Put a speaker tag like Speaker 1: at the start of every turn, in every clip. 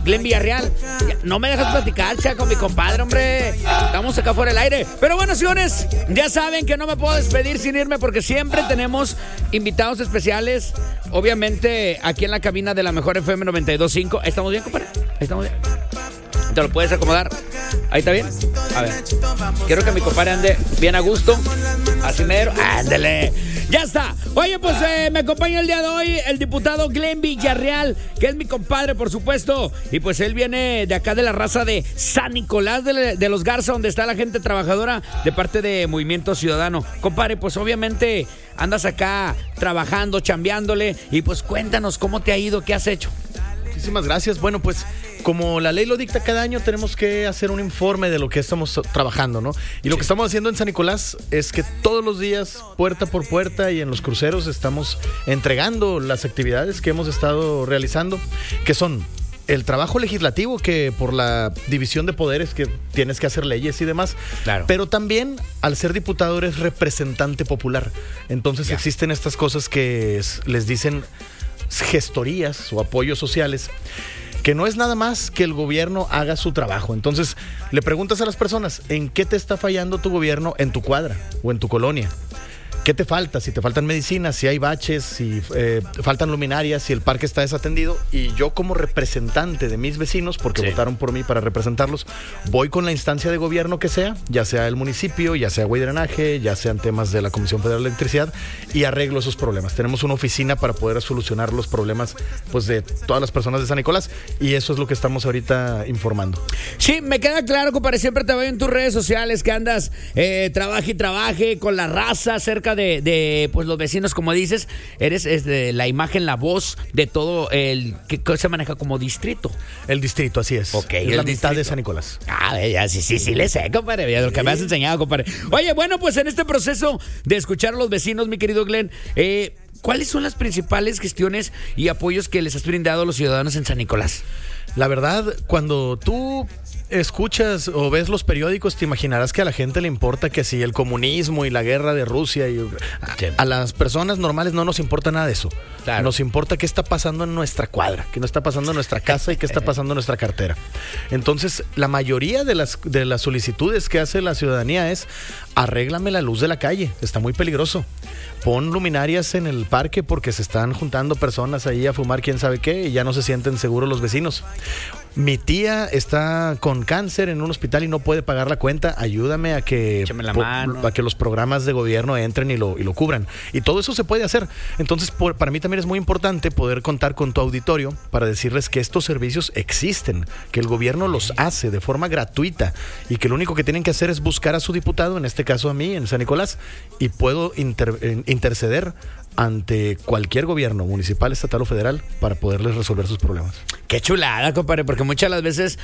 Speaker 1: Glenn Villarreal. No me dejas platicar, cha, con mi compadre, hombre. Estamos acá fuera del aire. Pero bueno, señores, ya saben que no me puedo despedir sin irme porque siempre tenemos invitados especiales. Obviamente, aquí en la cabina de la mejor FM 92.5. ¿Estamos bien, compadre? ¿Estamos bien? ¿Te lo puedes acomodar? ¿Ahí está bien? A ver. Quiero que mi compadre ande bien a gusto. Así mero. ¡Ándale! ¡Ya está! Oye, pues me acompaña el día de hoy el diputado Glenn Villarreal, que es mi compadre, por supuesto. Y pues él viene de acá de la raza de San Nicolás de los Garza, donde está la gente trabajadora de parte de Movimiento Ciudadano. Compadre, pues obviamente andas acá trabajando, chambeándole. Y pues cuéntanos cómo te ha ido, qué has hecho.
Speaker 2: Muchísimas gracias. Bueno, pues como la ley lo dicta, cada año tenemos que hacer un informe de lo que estamos trabajando, ¿no? Y lo que estamos haciendo en San Nicolás es que todos los días, puerta por puerta y en los cruceros, estamos entregando las actividades que hemos estado realizando, que son el trabajo legislativo, que por la división de poderes que tienes que hacer leyes y demás,
Speaker 1: claro.
Speaker 2: Pero también al ser diputado eres representante popular. Entonces existen estas cosas que les dicen gestorías o apoyos sociales, que no es nada más que el gobierno haga su trabajo. Entonces, le preguntas a las personas, ¿en qué te está fallando tu gobierno en tu cuadra o en tu colonia? ¿Qué te falta? Si te faltan medicinas, si hay baches, si faltan luminarias, si el parque está desatendido. Y yo como representante de mis vecinos, porque votaron por mí para representarlos, voy con la instancia de gobierno que sea, ya sea el municipio, ya sea agua y drenaje, ya sean temas de la Comisión Federal de Electricidad, y arreglo esos problemas. Tenemos una oficina para poder solucionar los problemas, pues, de todas las personas de San Nicolás, y eso es lo que estamos ahorita informando.
Speaker 1: Sí, me queda claro, compadre, siempre te veo en tus redes sociales que andas trabaje y trabaje con la raza cerca de pues los vecinos, como dices, eres la imagen, la voz de todo el que se maneja como distrito.
Speaker 2: El distrito, así es.
Speaker 1: Ok,
Speaker 2: es la mitad de San Nicolás.
Speaker 1: Ya, sí, le sé, compadre, ya, lo que me has enseñado, compadre. Oye, bueno, pues en este proceso de escuchar a los vecinos, mi querido Glenn, ¿cuáles son las principales gestiones y apoyos que les has brindado a los ciudadanos en San Nicolás?
Speaker 2: La verdad, cuando tú escuchas o ves los periódicos, te imaginarás que a la gente le importa que si el comunismo y la guerra de Rusia y a las personas normales no nos importa nada de eso. Claro. Nos importa qué está pasando en nuestra cuadra, qué no está pasando en nuestra casa y qué está pasando en nuestra cartera. Entonces, la mayoría de las solicitudes que hace la ciudadanía es: arréglame la luz de la calle, está muy peligroso. Pon luminarias en el parque porque se están juntando personas ahí a fumar quién sabe qué y ya no se sienten seguros los vecinos. Mi tía está con cáncer en un hospital y no puede pagar la cuenta. Ayúdame a que los programas de gobierno entren y lo cubran. Y todo eso se puede hacer. Entonces, para mí también es muy importante poder contar con tu auditorio para decirles que estos servicios existen, que el gobierno los hace de forma gratuita y que lo único que tienen que hacer es buscar a su diputado, en este caso a mí, en San Nicolás, y puedo interceder ante cualquier gobierno municipal, estatal o federal para poderles resolver sus problemas.
Speaker 1: Qué chulada, compadre, porque muchas de las veces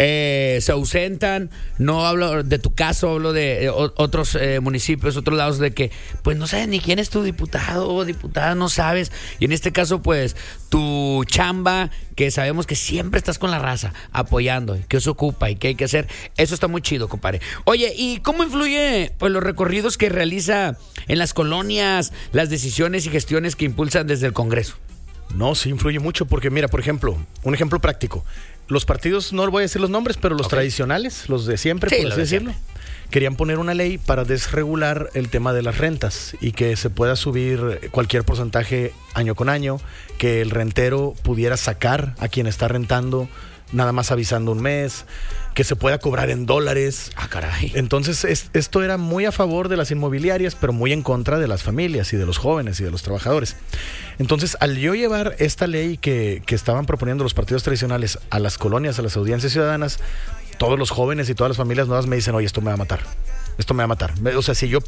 Speaker 1: se ausentan. No hablo de tu caso, hablo de otros municipios, otros lados, de que pues no sabes ni quién es tu diputado o diputada, no sabes. Y en este caso, pues, tu chamba, que sabemos que siempre estás con la raza, apoyando, qué se ocupa y qué hay que hacer. Eso está muy chido, compadre. Oye, ¿y cómo influye pues los recorridos que realiza en las colonias, las decisiones y gestiones que impulsan desde el Congreso?
Speaker 2: No, sí influye mucho porque mira, por ejemplo, un ejemplo práctico. Los partidos, no voy a decir los nombres, pero los tradicionales, los de siempre, por así decirlo, querían poner una ley para desregular el tema de las rentas y que se pueda subir cualquier porcentaje año con año, que el rentero pudiera sacar a quien está rentando nada más avisando un mes, que se pueda cobrar en dólares.
Speaker 1: Ah, caray.
Speaker 2: Entonces, esto era muy a favor de las inmobiliarias, pero muy en contra de las familias y de los jóvenes y de los trabajadores. Entonces, al yo llevar esta ley que estaban proponiendo los partidos tradicionales a las colonias, a las audiencias ciudadanas, todos los jóvenes y todas las familias nuevas me dicen: oye, esto me va a matar. Esto me va a matar. O sea, si yo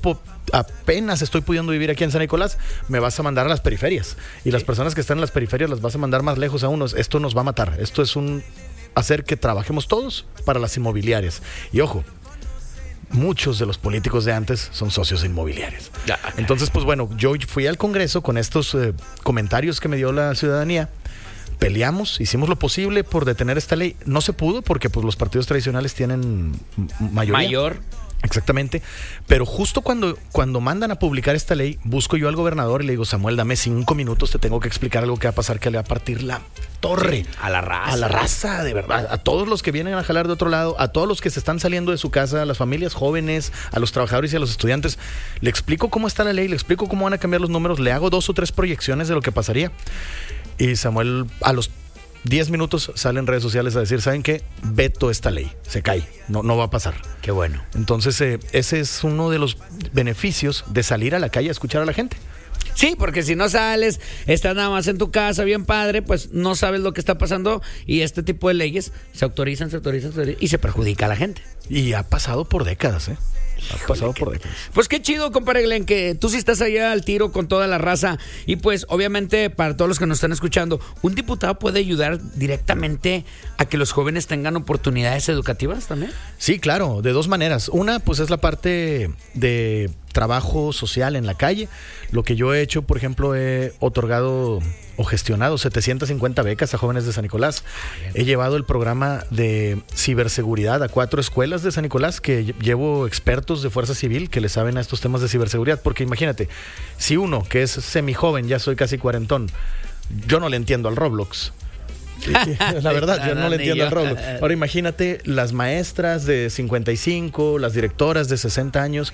Speaker 2: apenas estoy pudiendo vivir aquí en San Nicolás, me vas a mandar a las periferias. Y las personas que están en las periferias las vas a mandar más lejos a unos. Esto nos va a matar. Esto es hacer que trabajemos todos para las inmobiliarias. Y ojo, muchos de los políticos de antes son socios inmobiliarios. Entonces, pues bueno, yo fui al Congreso con estos comentarios que me dio la ciudadanía. Peleamos, hicimos lo posible por detener esta ley. No se pudo porque pues los partidos tradicionales tienen mayoría. Exactamente, pero justo cuando mandan a publicar esta ley, busco yo al gobernador y le digo, Samuel, dame 5 minutos, te tengo que explicar algo que va a pasar, que le va a partir la torre.
Speaker 1: Sí, a la raza.
Speaker 2: A la raza, de verdad. A todos los que vienen a jalar de otro lado, a todos los que se están saliendo de su casa, a las familias jóvenes, a los trabajadores y a los estudiantes. Le explico cómo está la ley, le explico cómo van a cambiar los números, le hago 2 o 3 proyecciones de lo que pasaría. Y Samuel, a los 10 minutos sale en redes sociales a decir, ¿saben qué? Veto esta ley, se cae, no va a pasar.
Speaker 1: Qué bueno.
Speaker 2: Entonces, ese es uno de los beneficios de salir a la calle a escuchar a la gente.
Speaker 1: Sí, porque si no sales, estás nada más en tu casa, bien padre, pues no sabes lo que está pasando y este tipo de leyes se autorizan y se perjudica a la gente.
Speaker 2: Y ha pasado por décadas, ¿eh?
Speaker 1: Pues qué chido, compadre Glenn, que tú sí estás allá al tiro con toda la raza. Y pues, obviamente, para todos los que nos están escuchando, un diputado puede ayudar directamente a que los jóvenes tengan oportunidades educativas también.
Speaker 2: Sí, claro, de 2 maneras. Una, pues es la parte de trabajo social en la calle. Lo que yo he hecho, por ejemplo, he otorgado o gestionado 750 becas a jóvenes de San Nicolás. He llevado el programa de ciberseguridad a 4 escuelas de San Nicolás, que llevo expertos de Fuerza Civil que le saben a estos temas de ciberseguridad. Porque imagínate, si uno que es semijoven, ya soy casi cuarentón, yo no le entiendo al Roblox. La verdad, yo no le entiendo al Roblox. Ahora imagínate las maestras de 55, las directoras de 60 años.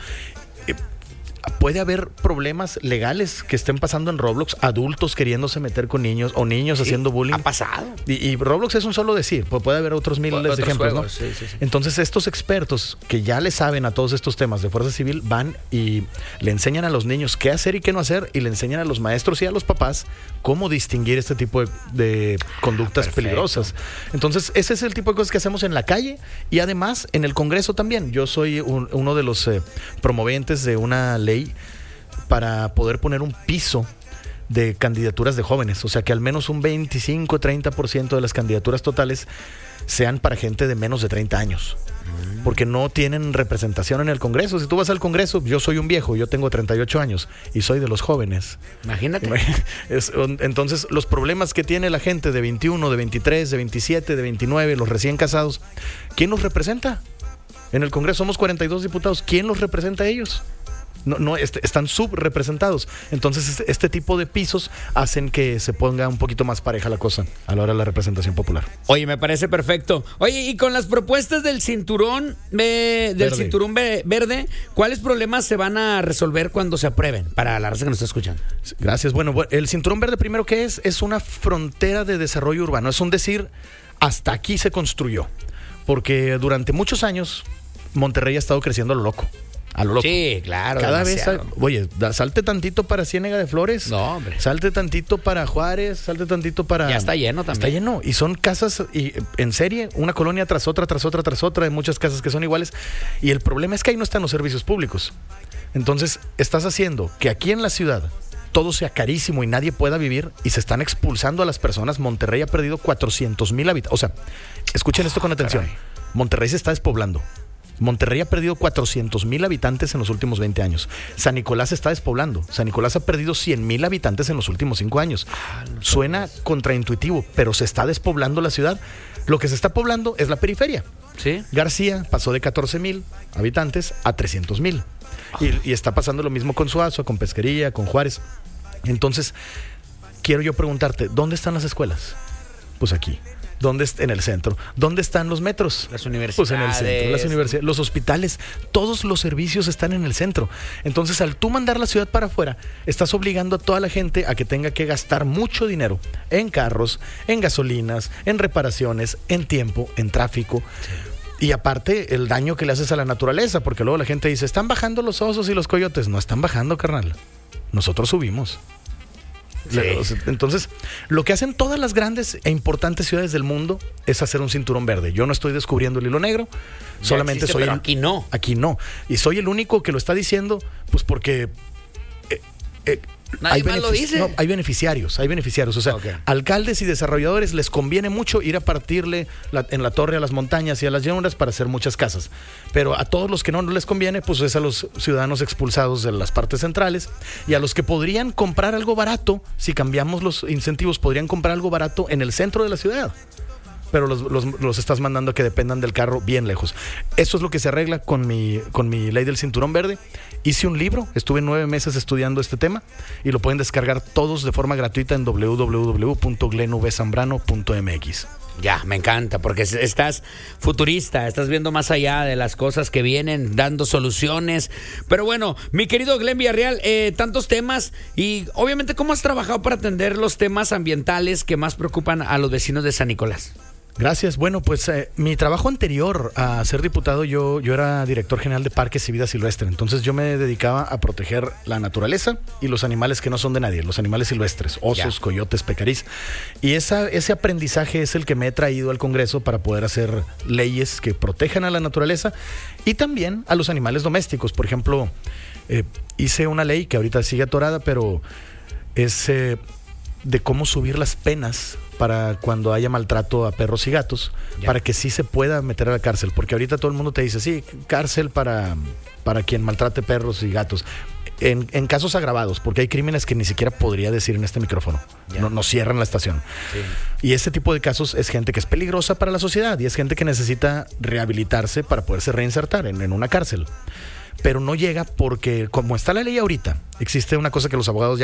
Speaker 2: Puede haber problemas legales que estén pasando en Roblox, adultos queriéndose meter con niños o niños haciendo bullying.
Speaker 1: Ha pasado.
Speaker 2: Y Roblox es un solo decir, puede haber otros miles de ejemplos,
Speaker 1: juegos,
Speaker 2: ¿no?
Speaker 1: Sí.
Speaker 2: Entonces estos expertos que ya le saben a todos estos temas de Fuerza Civil van y le enseñan a los niños qué hacer y qué no hacer, y le enseñan a los maestros y a los papás cómo distinguir este tipo de conductas peligrosas. Entonces ese es el tipo de cosas que hacemos en la calle y además en el Congreso también. Yo soy uno de los promoventes de una ley para poder poner un piso de candidaturas de jóvenes, o sea que al menos un 25-30% de las candidaturas totales sean para gente de menos de 30 años, porque no tienen representación en el Congreso. Si tú vas al Congreso, yo soy un viejo, yo tengo 38 años y soy de los jóvenes.
Speaker 1: Imagínate.
Speaker 2: Entonces, los problemas que tiene la gente de 21, de 23, de 27, de 29, los recién casados, ¿quién los representa? En el Congreso somos 42 diputados, ¿quién los representa a ellos? No, están subrepresentados. Entonces este tipo de pisos hacen que se ponga un poquito más pareja la cosa a la hora de la representación popular.
Speaker 1: Oye, me parece perfecto. Oye, y con las propuestas del cinturón verde, ¿cuáles problemas se van a resolver cuando se aprueben para la raza que nos está escuchando?
Speaker 2: Gracias. Bueno, el cinturón verde, primero, ¿qué es? Es una frontera de desarrollo urbano. Es un decir, hasta aquí se construyó. Porque durante muchos años Monterrey ha estado creciendo a lo loco. A lo loco.
Speaker 1: Sí, claro.
Speaker 2: Cada
Speaker 1: demasiado.
Speaker 2: vez, oye, salte tantito para Ciénega de Flores.
Speaker 1: No, hombre.
Speaker 2: Salte tantito para Juárez, salte tantito para...
Speaker 1: Ya está lleno también.
Speaker 2: Está lleno. Y son casas en serie, una colonia tras otra, hay muchas casas que son iguales. Y el problema es que ahí no están los servicios públicos. Entonces, estás haciendo que aquí en la ciudad todo sea carísimo y nadie pueda vivir, y se están expulsando a las personas. Monterrey ha perdido 400,000 habitantes. O sea, escuchen esto con atención.
Speaker 1: Caray.
Speaker 2: Monterrey se está despoblando. Monterrey ha perdido 400,000 habitantes en los últimos 20 años. San Nicolás se está despoblando. San Nicolás ha perdido 100,000 habitantes en los últimos 5 años. Suena contraintuitivo, pero se está despoblando la ciudad. Lo que se está poblando es la periferia.
Speaker 1: ¿Sí?
Speaker 2: García pasó de 14,000 habitantes a 300,000. Y está pasando lo mismo con Suazo, con Pesquería, con Juárez. Entonces, quiero yo preguntarte, ¿dónde están las escuelas? Pues aquí. ¿Dónde? En el centro. ¿Dónde están los metros?
Speaker 1: Las universidades.
Speaker 2: Pues en el centro. Las universidades, los hospitales, todos los servicios están en el centro. Entonces, al tú mandar la ciudad para afuera, estás obligando a toda la gente a que tenga que gastar mucho dinero en carros, en gasolinas, en reparaciones, en tiempo, en tráfico. Sí. Y aparte, el daño que le haces a la naturaleza, porque luego la gente dice, están bajando los osos y los coyotes. No están bajando, carnal. Nosotros subimos. Sí. Entonces, lo que hacen todas las grandes e importantes ciudades del mundo es hacer un cinturón verde. Yo no estoy descubriendo el hilo negro, ya solamente
Speaker 1: existe,
Speaker 2: soy
Speaker 1: pero aquí no.
Speaker 2: Aquí no. Y soy el único que lo está diciendo, pues porque
Speaker 1: nadie más lo dice.
Speaker 2: No, hay beneficiarios. O sea, okay, alcaldes y desarrolladores les conviene mucho ir a partirle en la torre a las montañas y a las llanuras para hacer muchas casas. Pero a todos los que no les conviene, pues es a los ciudadanos expulsados de las partes centrales, y a los que podrían comprar algo barato, si cambiamos los incentivos, podrían comprar algo barato en el centro de la ciudad. pero los estás mandando a que dependan del carro bien lejos. Eso es lo que se arregla con mi ley del cinturón verde. Hice un libro, estuve 9 meses estudiando este tema y lo pueden descargar todos de forma gratuita en www.glenvzambrano.mx.
Speaker 1: Ya, me encanta, porque estás futurista, estás viendo más allá de las cosas que vienen, dando soluciones. Pero bueno, mi querido Glenn Villarreal, tantos temas y obviamente, ¿cómo has trabajado para atender los temas ambientales que más preocupan a los vecinos de San Nicolás?
Speaker 2: Gracias. Bueno, pues mi trabajo anterior a ser diputado, yo era director general de Parques y Vida Silvestre. Entonces yo me dedicaba a proteger la naturaleza y los animales que no son de nadie, los animales silvestres, osos, coyotes, pecarís. Y ese aprendizaje es el que me he traído al Congreso para poder hacer leyes que protejan a la naturaleza y también a los animales domésticos. Por ejemplo, hice una ley que ahorita sigue atorada, pero es de cómo subir las penas para cuando haya maltrato a perros y gatos, para que sí se pueda meter a la cárcel, porque ahorita todo el mundo te dice, sí, cárcel para quien maltrate perros y gatos, en casos agravados, porque hay crímenes que ni siquiera podría decir en este micrófono, no cierran la estación. Sí. Y este tipo de casos es gente que es peligrosa para la sociedad y es gente que necesita rehabilitarse para poderse reinsertar en una cárcel. Pero no llega porque, como está la ley ahorita, existe una cosa que los abogados